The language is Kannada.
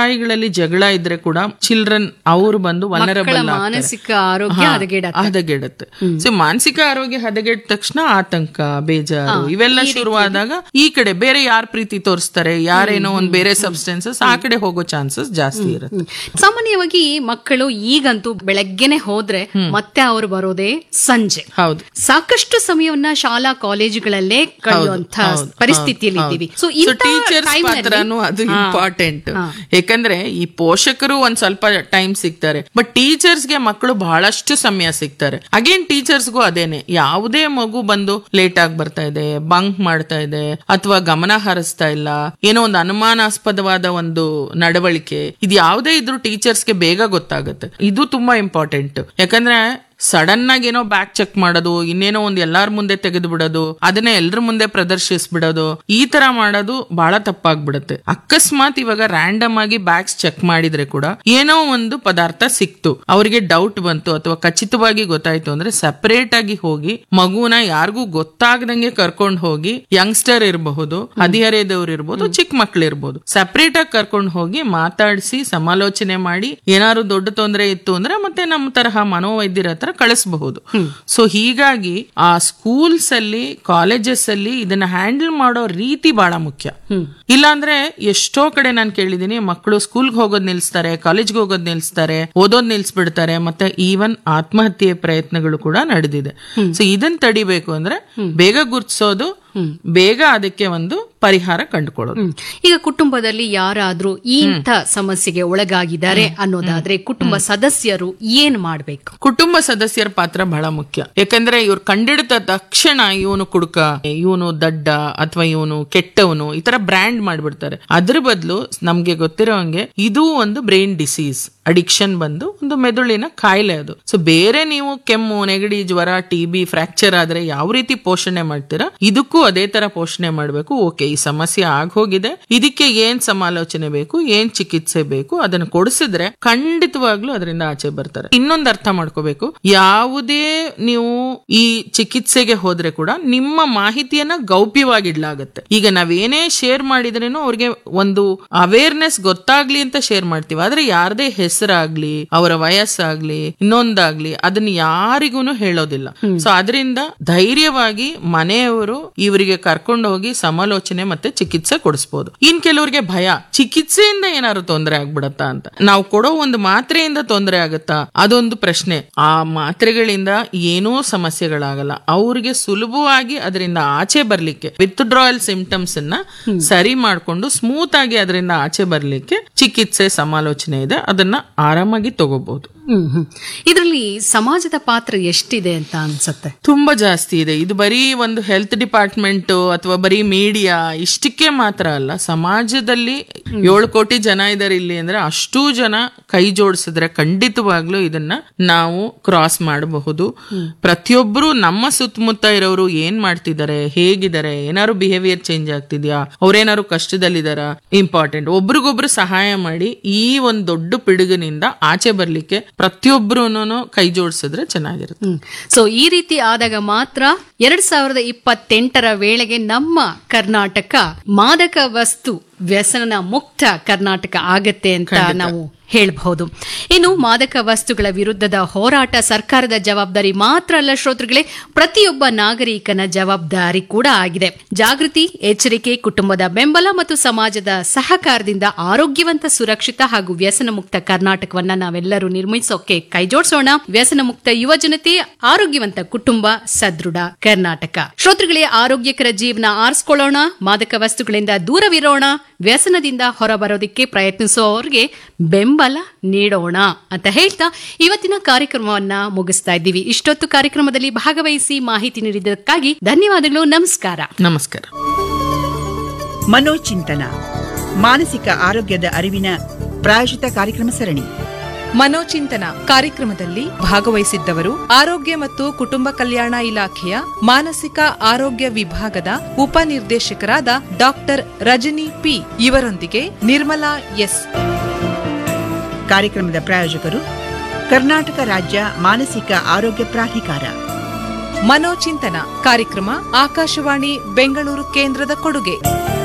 ತಾಯಿಗಳಲ್ಲಿ ಜಗಳ ಇದ್ರೆ ಕೂಡ ಚಿಲ್ಡ್ರನ್ ಅವರು ಬಂದು ವಲ್ನರಬಲ್ ಮಾನಸಿಕ ಆರೋಗ್ಯ ಹದಗೆಡುತ್ತೆ. ಸೊ ಮಾನಸಿಕ ಆರೋಗ್ಯ ಹದಗೆಟ್ಟ ತಕ್ಷಣ ಆತಂಕ, ಬೇಜಾರು ಇವೆಲ್ಲ ಶುರುವಾದಾಗ ಈ ಕಡೆ ಬೇರೆ ಯಾರ್ ಪ್ರೀತಿ ತೋರಿಸ್ತಾರೆ, ಯಾರೇನೋ ಒಂದ್ ಬೇರೆ ಸಬ್ಸ್ಟೆನ್ಸಸ್ ಆ ಕಡೆ ಹೋಗೋ ಚಾನ್ಸಸ್ ಜಾಸ್ತಿ ಇರುತ್ತೆ. ಸಾಮಾನ್ಯವಾಗಿ ಮಕ್ಕಳು ಈಗಂತೂ ಬೆಳಗ್ಗೆನೆ ಹೋದ್ರೆ ಮತ್ತೆ ಅವರು ಬರೋದೇ ಸಂಜೆ. ಹೌದು, ಸಾಕಷ್ಟು ಸಮಯವನ್ನ ಶಾಲಾ ಕಾಲೇಜುಗಳಲ್ಲೇ ಕಳೆಯುವಂತ ಪರಿಸ್ಥಿತಿಯಲ್ಲಿ ಇದ್ದೀವಿ. ಸೊ ಟೀಚರ್ಸ್ ಪಾತ್ರನೂ ಅದು ಇಂಪಾರ್ಟೆಂಟ್. ಯಾಕಂದ್ರೆ ಈ ಪೋಷಕರು ಒಂದ್ ಸ್ವಲ್ಪ ಟೈಮ್ ಸಿಗ್ತಾರೆ, ಬಟ್ ಟೀಚರ್ಸ್ಗೆ ಮಕ್ಕಳು ಬಹಳಷ್ಟು ಸಮಯ ಸಿಗ್ತಾರೆ. ಅಗೇನ್ ಟೀಚರ್ಸ್ಗೂ ಅದೇನೆ, ಯಾವುದೇ ಮಗು ಬಂದು ಲೇಟ್ ಆಗಿ ಬರ್ತಾ ಇದೆ, ಬಂಕ್ ಮಾಡ್ತಾ ಇದೆ, ಅಥವಾ ಗಮನ ಹರಿಸ್ತಾ ಇಲ್ಲ, ಏನೋ ಒಂದು ಅನುಮಾನಾಸ್ಪದವಾದ ಒಂದು ನಡವಳಿಕೆ, ಇದು ಯಾವುದೇ ಇದ್ರೂ ಟೀಚರ್ಸ್ಗೆ ಬೇಗ ಗೊತ್ತಾಗುತ್ತೆ. ಇದು ತುಂಬಾ ಇಂಪಾರ್ಟೆಂಟ್. ಯಾಕಂದ್ರೆ ಸಡನ್ ಆಗಿ ಏನೋ ಬ್ಯಾಗ್ ಚೆಕ್ ಮಾಡೋದು, ಇನ್ನೇನೋ ಒಂದ್ ಎಲ್ಲಾರ ಮುಂದೆ ತೆಗೆದು ಬಿಡೋದು, ಅದನ್ನ ಎಲ್ರ ಮುಂದೆ ಪ್ರದರ್ಶಿಸ್ಬಿಡೋದು, ಈ ತರ ಮಾಡೋದು ಬಹಳ ತಪ್ಪಾಗ್ಬಿಡತ್ತೆ. ಅಕಸ್ಮಾತ್ ಇವಾಗ ರ್ಯಾಂಡಮ್ ಆಗಿ ಬ್ಯಾಗ್ಸ್ ಚೆಕ್ ಮಾಡಿದ್ರೆ ಕೂಡ ಏನೋ ಒಂದು ಪದಾರ್ಥ ಸಿಕ್ತು, ಅವ್ರಿಗೆ ಡೌಟ್ ಬಂತು ಅಥವಾ ಖಚಿತವಾಗಿ ಗೊತ್ತಾಯ್ತು ಅಂದ್ರೆ ಸಪರೇಟ್ ಆಗಿ ಹೋಗಿ ಮಗುನ ಯಾರಿಗೂ ಗೊತ್ತಾಗದಂಗೆ ಕರ್ಕೊಂಡು ಹೋಗಿ, ಯಂಗ್ಸ್ಟರ್ ಇರಬಹುದು, ಹದಿಹರೆಯದವ್ರು ಇರ್ಬೋದು, ಚಿಕ್ಕ ಮಕ್ಳು ಇರ್ಬೋದು, ಸಪರೇಟ್ ಆಗಿ ಕರ್ಕೊಂಡು ಹೋಗಿ ಮಾತಾಡಿಸಿ ಸಮಾಲೋಚನೆ ಮಾಡಿ ಏನಾದ್ರು ದೊಡ್ಡ ತೊಂದರೆ ಇತ್ತು ಅಂದ್ರೆ ಮತ್ತೆ ನಮ್ಮ ತರಹ ಮನೋವೈದ್ಯರ ಹತ್ರ ಕಳಿಸಬಹುದು. ಸೊ ಹೀಗಾಗಿ ಆ ಸ್ಕೂಲ್ಸ್ ಅಲ್ಲಿ, ಕಾಲೇಜಸ್ ಅಲ್ಲಿ ಇದನ್ನ ಹ್ಯಾಂಡಲ್ ಮಾಡೋ ರೀತಿ ಬಹಳ ಮುಖ್ಯ. ಇಲ್ಲಾಂದ್ರೆ ಎಷ್ಟೋ ಕಡೆ ನಾನು ಕೇಳಿದೀನಿ, ಮಕ್ಕಳು ಸ್ಕೂಲ್ಗೆ ಹೋಗೋದ್ ನಿಲ್ಸ್ತಾರೆ, ಕಾಲೇಜ್ಗೆ ಹೋಗೋದ್ ನಿಲ್ಸ್ತಾರೆ, ಓದೋದ್ ನಿಲ್ಸ್ಬಿಡ್ತಾರೆ, ಮತ್ತೆ ಈವನ್ ಆತ್ಮಹತ್ಯೆ ಪ್ರಯತ್ನಗಳು ಕೂಡ ನಡೆದಿದೆ. ಸೊ ಇದನ್ನ ತಡಿಬೇಕು ಅಂದ್ರೆ ಬೇಗ ಗುರ್ತಿಸೋದು, ಬೇಗ ಅದಕ್ಕೆ ಒಂದು ಪರಿಹಾರ ಕಂಡುಕೊಳ್ಳೋದು. ಈಗ ಕುಟುಂಬದಲ್ಲಿ ಯಾರಾದ್ರೂ ಇಂಥ ಸಮಸ್ಯೆಗೆ ಒಳಗಾಗಿದ್ದಾರೆ ಅನ್ನೋದಾದ್ರೆ ಕುಟುಂಬ ಸದಸ್ಯರು ಏನ್ ಮಾಡ್ಬೇಕು? ಕುಟುಂಬ ಸದಸ್ಯರ ಪಾತ್ರ ಬಹಳ ಮುಖ್ಯ. ಯಾಕಂದ್ರೆ ಇವ್ರು ಕಂಡಿಡಿದ ತಕ್ಷಣ ಇವನು ಕುಡುಕ, ಇವನು ದಡ್ಡ ಅಥವಾ ಇವನು ಕೆಟ್ಟವನು ಈ ತರ ಬ್ರ್ಯಾಂಡ್ ಮಾಡ್ಬಿಡ್ತಾರೆ. ಅದ್ರ ಬದಲು ನಮ್ಗೆ ಗೊತ್ತಿರೋ ಹಂಗೆ ಇದು ಒಂದು ಬ್ರೈನ್ ಡಿಸೀಸ್, ಅಡಿಕ್ಷನ್ ಬಂದು ಒಂದು ಮೆದುಳಿನ ಕಾಯಿಲೆ ಅದು. ಸೊ ಬೇರೆ ನೀವು ಕೆಮ್ಮು, ನೆಗಡಿ, ಜ್ವರ, TB, ಫ್ರಾಕ್ಚರ್ ಆದ್ರೆ ಯಾವ ರೀತಿ ಪೋಷಣೆ ಮಾಡ್ತೀರಾ, ಇದಕ್ಕೂ ಅದೇ ತರ ಪೋಷಣೆ ಮಾಡ್ಬೇಕು. ಓಕೆ, ಈ ಸಮಸ್ಯೆ ಆಗೋಗಿದೆ, ಇದಕ್ಕೆ ಏನ್ ಸಮಾಲೋಚನೆ ಬೇಕು, ಏನ್ ಚಿಕಿತ್ಸೆ ಬೇಕು, ಅದನ್ನ ಕೊಡಿಸಿದ್ರೆ ಖಂಡಿತವಾಗ್ಲೂ ಅದರಿಂದ ಆಚೆ ಬರ್ತಾರೆ. ಇನ್ನೊಂದು ಅರ್ಥ ಮಾಡ್ಕೋಬೇಕು, ಯಾವುದೇ ನೀವು ಈ ಚಿಕಿತ್ಸೆಗೆ ಹೋದ್ರೆ ಕೂಡ ನಿಮ್ಮ ಮಾಹಿತಿಯನ್ನ ಗೌಪ್ಯವಾಗಿಡ್ಲಾಗತ್ತೆ. ಈಗ ನಾವೇನೇ ಶೇರ್ ಮಾಡಿದ್ರೇನು ಅವ್ರಿಗೆ ಒಂದು ಅವೇರ್ನೆಸ್ ಗೊತ್ತಾಗ್ಲಿ ಅಂತ ಶೇರ್ ಮಾಡ್ತೀವಿ, ಆದ್ರೆ ಯಾರದೇ ಹೆಸರಾಗ್ಲಿ, ಅವರ ವಯಸ್ಸಾಗ್ಲಿ, ಇನ್ನೊಂದಾಗ್ಲಿ ಅದನ್ನ ಯಾರಿಗೂ ಹೇಳೋದಿಲ್ಲ. ಸೊ ಅದರಿಂದ ಧೈರ್ಯವಾಗಿ ಮನೆಯವರು ಇವರಿಗೆ ಕರ್ಕೊಂಡು ಹೋಗಿ ಸಮಾಲೋಚನೆ ಮತ್ತೆ ಚಿಕಿತ್ಸೆ ಕೊಡಿಸಬಹುದು. ಇನ್ ಕೆಲವರಿಗೆ ಭಯ, ಚಿಕಿತ್ಸೆಯಿಂದ ಏನಾದ್ರು ತೊಂದರೆ ಆಗ್ಬಿಡತ್ತಾ ಅಂತ. ನಾವು ಕೊಡೋ ಒಂದು ಮಾತ್ರೆಯಿಂದ ತೊಂದರೆ ಆಗುತ್ತಾ, ಅದೊಂದು ಪ್ರಶ್ನೆ. ಆ ಮಾತ್ರೆಗಳಿಂದ ಏನೂ ಸಮಸ್ಯೆಗಳಾಗಲ್ಲ. ಅವ್ರಿಗೆ ಸುಲಭವಾಗಿ ಅದರಿಂದ ಆಚೆ ಬರ್ಲಿಕ್ಕೆ, ವಿತ್ಡ್ರಾಯಲ್ ಸಿಂಪ್ಟಮ್ಸ್ ಅನ್ನ ಸರಿ ಮಾಡ್ಕೊಂಡು ಸ್ಮೂತ್ ಆಗಿ ಅದರಿಂದ ಆಚೆ ಬರ್ಲಿಕ್ಕೆ ಚಿಕಿತ್ಸೆ, ಸಮಾಲೋಚನೆ ಇದೆ, ಅದನ್ನ ಆರಾಮಾಗಿ ತಗೋಬಹುದು. ಇದರಲ್ಲಿ ಸಮಾಜದ ಪಾತ್ರ ಎಷ್ಟಿದೆ ಅಂತ ಅನ್ಸುತ್ತೆ? ತುಂಬಾ ಜಾಸ್ತಿ ಇದೆ. ಇದು ಬರೀ ಒಂದು ಹೆಲ್ತ್ ಡಿಪಾರ್ಟ್ಮೆಂಟ್ ಅಥವಾ ಬರೀ ಮೀಡಿಯಾ ಇಷ್ಟಕ್ಕೆ ಮಾತ್ರ ಅಲ್ಲ, ಸಮಾಜದಲ್ಲಿ 7 ಕೋಟಿ ಜನ ಇದಾರೆ ಇಲ್ಲಿ ಅಂದ್ರೆ ಅಷ್ಟೂ ಜನ ಕೈ ಜೋಡಿಸಿದ್ರೆ ಖಂಡಿತವಾಗ್ಲೂ ಇದನ್ನ ನಾವು ಕ್ರಾಸ್ ಮಾಡಬಹುದು. ಪ್ರತಿಯೊಬ್ರು ನಮ್ಮ ಸುತ್ತಮುತ್ತ ಇರೋರು ಏನ್ ಮಾಡ್ತಿದ್ದಾರೆ, ಹೇಗಿದ್ದಾರೆ, ಏನಾದ್ರು ಬಿಹೇವಿಯರ್ ಚೇಂಜ್ ಆಗ್ತಿದ್ಯಾ, ಅವ್ರೇನಾದ್ರು ಕಷ್ಟದಲ್ಲಿದಾರ, ಇಂಪಾರ್ಟೆಂಟ್. ಒಬ್ರಿಗೊಬ್ರು ಸಹಾಯ ಮಾಡಿ ಈ ಒಂದು ದೊಡ್ಡ ಪಿಡುಗಿನಿಂದ ಆಚೆ ಬರ್ಲಿಕ್ಕೆ ಪ್ರತಿಯೊಬ್ರು ಕೈ ಜೋಡಿಸಿದ್ರೆ ಚೆನ್ನಾಗಿರುತ್ತೆ. ಸೊ ಈ ರೀತಿ ಆದಾಗ ಮಾತ್ರ 2028ರ ವೇಳೆಗೆ ನಮ್ಮ ಕರ್ನಾಟಕ ಮಾದಕ ವಸ್ತು ವ್ಯಸನ ಮುಕ್ತ ಕರ್ನಾಟಕ ಆಗತ್ತೆ ಅಂತ ನಾವು ಹೇಳಬಹುದು. ಇನ್ನು ಮಾದಕ ವಸ್ತುಗಳ ವಿರುದ್ಧದ ಹೋರಾಟ ಸರ್ಕಾರದ ಜವಾಬ್ದಾರಿ ಮಾತ್ರ ಅಲ್ಲ ಶ್ರೋತೃಗಳೇ, ಪ್ರತಿಯೊಬ್ಬ ನಾಗರಿಕನ ಜವಾಬ್ದಾರಿ ಕೂಡ ಆಗಿದೆ. ಜಾಗೃತಿ, ಎಚ್ಚರಿಕೆ, ಕುಟುಂಬದ ಬೆಂಬಲ ಮತ್ತು ಸಮಾಜದ ಸಹಕಾರದಿಂದ ಆರೋಗ್ಯವಂತ, ಸುರಕ್ಷಿತ ಹಾಗೂ ವ್ಯಸನ ಮುಕ್ತ ಕರ್ನಾಟಕವನ್ನ ನಾವೆಲ್ಲರೂ ನಿರ್ಮಿಸೋಕೆ ಕೈಜೋಡಿಸೋಣ. ವ್ಯಸನ ಮುಕ್ತ ಯುವ ಜನತೆ, ಆರೋಗ್ಯವಂತ ಕುಟುಂಬ, ಸದೃಢ ಕರ್ನಾಟಕ. ಶ್ರೋತೃಗಳೇ, ಆರೋಗ್ಯಕರ ಜೀವನ ಆರಿಸಿಕೊಳ್ಳೋಣ, ಮಾದಕ ವಸ್ತುಗಳಿಂದ ದೂರವಿರೋಣ, ವ್ಯಸನದಿಂದ ಹೊರಬರೋದಕ್ಕೆ ಪ್ರಯತ್ನಿಸುವವರಿಗೆ ಬೆಂಬಲ ನೀಡೋಣ ಅಂತ ಹೇಳ್ತಾ ಇವತ್ತಿನ ಕಾರ್ಯಕ್ರಮವನ್ನ ಮುಗಿಸ್ತಾ ಇದ್ದೀವಿ. ಇಷ್ಟೊತ್ತು ಕಾರ್ಯಕ್ರಮದಲ್ಲಿ ಭಾಗವಹಿಸಿ ಮಾಹಿತಿ ನೀಡಿದ್ದಕ್ಕಾಗಿ ಧನ್ಯವಾದಗಳು. ನಮಸ್ಕಾರ. ನಮಸ್ಕಾರ. ಮನೋಚಿಂತನ, ಮಾನಸಿಕ ಆರೋಗ್ಯದ ಅರಿವಿನ ಪ್ರಾಯೋಜಿತ ಕಾರ್ಯಕ್ರಮ ಸರಣಿ. ಮನೋಚಿಂತನ ಕಾರ್ಯಕ್ರಮದಲ್ಲಿ ಭಾಗವಹಿಸಿದ್ದವರು ಆರೋಗ್ಯ ಮತ್ತು ಕುಟುಂಬ ಕಲ್ಯಾಣ ಇಲಾಖೆಯ ಮಾನಸಿಕ ಆರೋಗ್ಯ ವಿಭಾಗದ ಉಪನಿರ್ದೇಶಕರಾದ ಡಾಕ್ಟರ್ ರಜನಿ ಪಿ. ಇವರೊಂದಿಗೆ ನಿರ್ಮಲಾ ಎಸ್. ಕಾರ್ಯಕ್ರಮದ ಪ್ರಾಯೋಜಕರು ಕರ್ನಾಟಕ ರಾಜ್ಯ ಮಾನಸಿಕ ಆರೋಗ್ಯ ಪ್ರಾಧಿಕಾರ. ಮನೋಚಿಂತನ ಕಾರ್ಯಕ್ರಮ ಆಕಾಶವಾಣಿ ಬೆಂಗಳೂರು ಕೇಂದ್ರದ ಕೊಡುಗೆ.